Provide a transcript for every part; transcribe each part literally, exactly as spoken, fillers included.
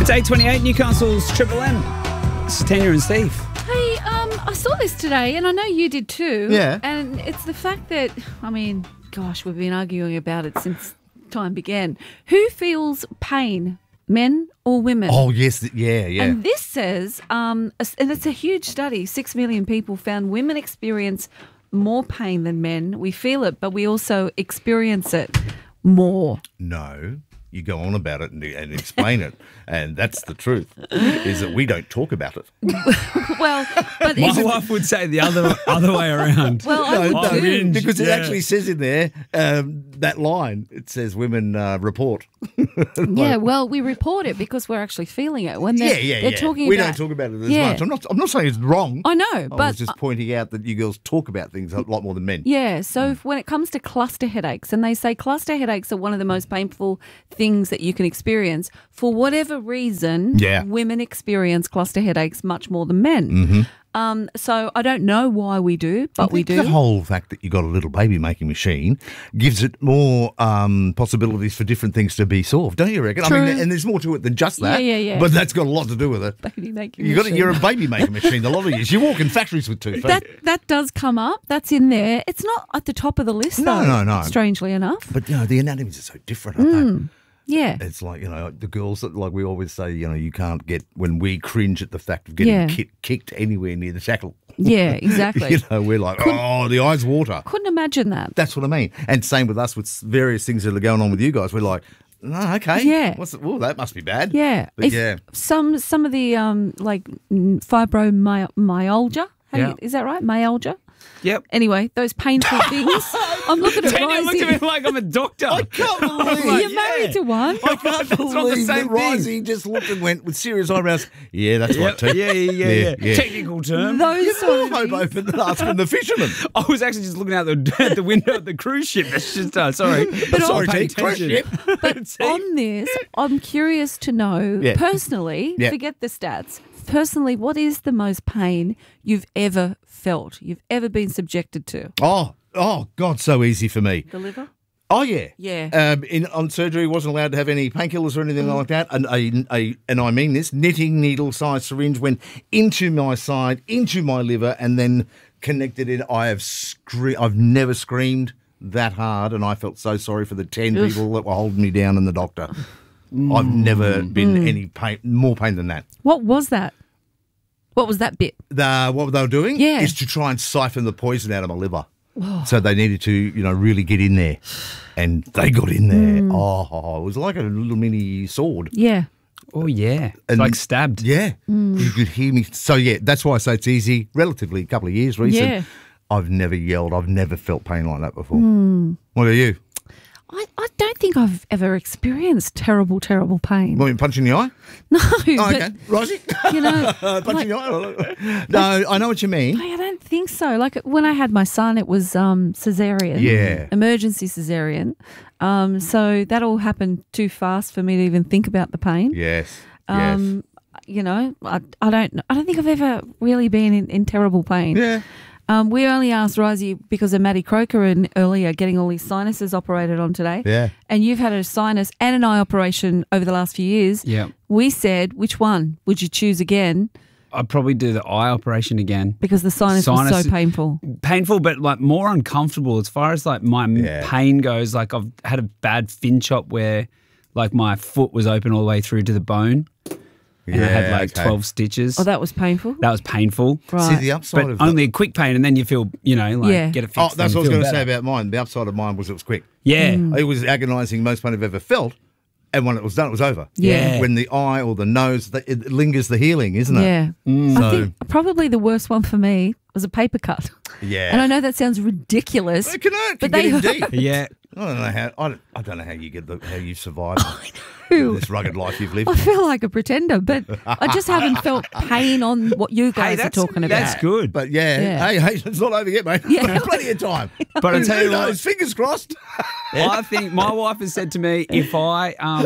It's eight twenty-eight, Newcastle's Triple M. This is Tanya and Steve. Hey, um, I saw this today, and I know you did too. Yeah. And it's the fact that, I mean, gosh, we've been arguing about it since time began. Who feels pain, men or women? Oh, yes. Yeah, yeah. And this says, um, and it's a huge study, six million people found women experience more pain than men. We feel it, but we also experience it more. No. You go on about it and, and explain it, and that's the truth, is that we don't talk about it. Well, but My it's, wife would say the other other way around. well, I No, would no, too. because it Yeah. actually says in there, um, that line, it says women uh, report. Yeah, well, we report it because we're actually feeling it. When they're, yeah, yeah, they're yeah. talking we about, don't talk about it as Yeah. much. I'm not, I'm not saying it's wrong. I know, I but was just pointing out that you girls talk about things a lot more than men. yeah, so if, when it comes to cluster headaches, and they say cluster headaches are one of the most painful things that you can experience, for whatever reason, Yeah. women experience cluster headaches much more than men. Mm-hmm. Um, so I don't know why we do, but I we think do. the whole fact that you got a little baby making machine gives it more um, possibilities for different things to be solved, don't you reckon? I True. mean, and there's more to it than just that. Yeah, yeah, yeah. But that's got a lot to do with it. Baby making You got machine. you're a baby making machine. A lot of years. You walk in factories with two feet. That that does come up. That's in there. It's not at the top of the list, No, though. no, no. Strangely enough. But you know, the anatomies are so different, aren't they? Yeah. It's like, you know, the girls that, like we always say, you know, you can't get, when we cringe at the fact of getting Yeah. ki- kicked anywhere near the shackle. Yeah, exactly. You know, we're like, oh, the eyes water. Couldn't imagine that. That's what I mean. And same with us with various things that are going on with you guys. We're like, oh, okay. Yeah. What's the, oh, that must be bad. Yeah. But If yeah. Some some of the um like mm, fibromyalgia. How do Yeah. you- is that right? Myalgia. Yep. Anyway, those painful things. I'm looking at Tanya looked at me Risey. like I'm a doctor. I can't believe like, You're married to one. I can't That's not the believe that same thing. Risey just looked and went with serious eyebrows. Yeah, that's Yeah, right, too. yeah, yeah, yeah, yeah. Technical term. Those You're sort more of hope things. open than asking the fisherman. I was actually just looking out the, the window of the cruise ship. That's just, uh, sorry. But Sorry, sorry, pay T, cruise attention. ship. But See? on this, I'm curious to know Yeah. personally. Yeah. Forget the stats. Personally, what is the most pain you've ever felt? You've ever been subjected to? Oh, oh, God, so easy for me. The liver. Oh, yeah. Yeah. Um, in, on surgery, wasn't allowed to have any painkillers or anything like that. And, a, a, and I mean this, knitting needle-sized syringe went into my side, into my liver, and then connected it. I have scre- I've never screamed that hard, and I felt so sorry for the ten Oof. people that were holding me down and the doctor. I've never been any pain, more pain than that. What was that? What was that bit? The, what they were doing Yeah. is to try and siphon the poison out of my liver. So they needed to, you know, really get in there. And they got in there. Mm. Oh, it was like a little mini sword. Yeah. Oh, yeah. It's And- like stabbed. Yeah. Mm. You could hear me. So, yeah, that's why I say it's easy. Relatively, a couple of years recent. Yeah. I've never yelled. I've never felt pain like that before. Mm. What about you? I, I don't think I've ever experienced terrible, terrible pain. Want me to punch you in the eye? No, Oh, but, okay. Risey? you know, punch like, you in the eye? No, I know what you mean. I don't think so. Like when I had my son, it was um, cesarean, Yeah. emergency cesarean. Um, so that all happened too fast for me to even think about the pain. Yes. Yes. Um, you know, I, I don't, I don't think I've ever really been in, in terrible pain. Yeah. Um, we only asked Risey because of Matty Croker and earlier getting all his sinuses operated on today. Yeah. And you've had a sinus and an eye operation over the last few years. Yeah. We said, which one would you choose again? I'd probably do the eye operation again. Because the sinus, was Sinus- so painful. Painful, but like more uncomfortable as far as like my m- Yeah. pain goes. Like I've had a bad fin chop where like my foot was open all the way through to the bone. And I had like okay. twelve stitches. Oh, that was painful? That was painful. Right. See, the upside But of the- only a quick pain, and then you feel, you know, like Yeah. get it fixed. Oh, that's and what I was feel going to say better. about mine. The upside of mine was it was quick. Yeah. It was agonising, most pain I've ever felt. And when it was done, it was over. Yeah. When the eye or the nose, it lingers the healing, isn't it? Yeah. Mm. I So- think probably the worst one for me was a paper cut. Yeah. And I know that sounds ridiculous. It can hurt. But But they get in hurt. deep. Yeah. I don't know how. I don't, I don't know how you get the, how you survive know. this rugged life you've lived. I feel like a pretender, but I just haven't felt pain on what you guys Hey, are that's, talking about. that's good. But yeah, Yeah. hey, hey, it's not over yet, mate. Yeah. Plenty of time. But I tell you Who what, knows? Fingers crossed. I think my wife has said to me, if I um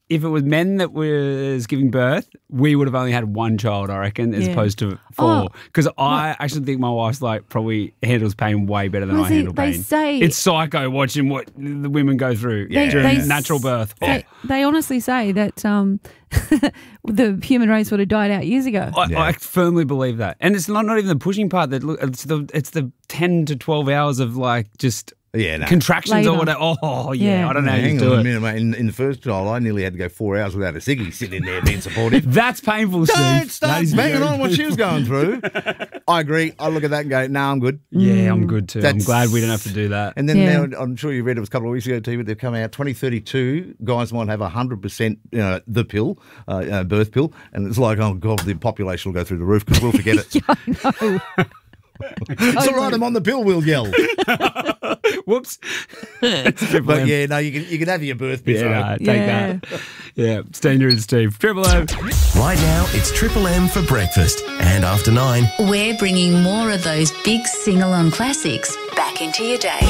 if it was men that was giving birth, we would have only had one child, I reckon, as Yeah. opposed to four. Oh. Because I actually think my wife's like probably handles pain way better than Well, I see, handle they pain. say- It's psycho watching what the women go through They- during they- natural birth. They, they honestly say that um, the human race would have died out years ago. I, Yeah. I firmly believe that, and it's not, not even the pushing part. That look, it's the it's the ten to twelve hours of like just Yeah, no. contractions Labour. or whatever. Oh yeah, Yeah. I don't know how Hang you on do a it. minute, mate. In, in the first trial, I nearly had to go four hours without a ciggy sitting in there being supportive. That's painful, Steve. Don't That start is banging very on what she was going through. I agree. I look at that and go, no, I'm good. Yeah, I'm good too. I'm That's- glad we don't have to do that. And then Yeah. now, I'm sure you read it was a couple of weeks ago, T V, they've come out, twenty thirty-two, guys might have one hundred percent you know, the pill, uh, uh, birth pill, and it's like, oh, God, the population will go through the roof because we'll forget it. No. It's all right, I'm on the pill, we'll yell. Whoops. It's Triple But M. yeah, no, you can you can have your birth pill. Yeah, no, take Yeah. that. Yeah, Steiner and Steve. Triple M. Right now, it's Triple M for breakfast. And after nine, We're bringing more of those big sing-along classics back into your day.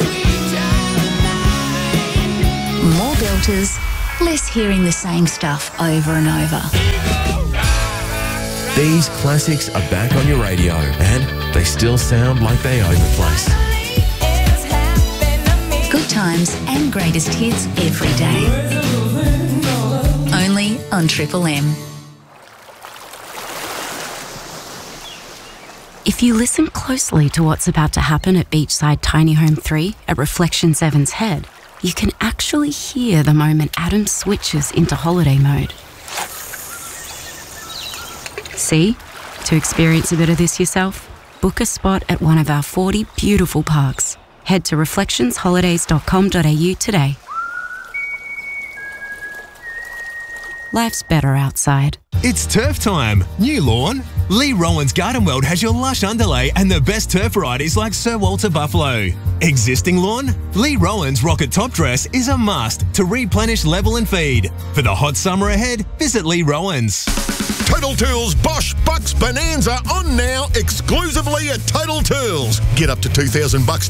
More belters, less hearing the same stuff over and over. these classics are back on your radio. And they still sound like they own the place. Good times and greatest hits every day. Only on Triple M. If you listen closely to what's about to happen at Beachside Tiny Home three at Reflection Seven's Head, you can actually hear the moment Adam switches into holiday mode. See? To experience a bit of this yourself, book a spot at one of our forty beautiful parks. Head to reflections holidays dot com dot a u today. Life's better outside. It's turf time. New lawn? Lee Rowan's Garden World has your lush underlay and the best turf varieties like Sir Walter Buffalo. Existing lawn? Lee Rowan's Rocket Top Dress is a must to replenish, level and feed. For the hot summer ahead, visit Lee Rowan's. Total Tools Bosch Bucks Bonanza on now exclusively at Total Tools. Get up to two thousand bucks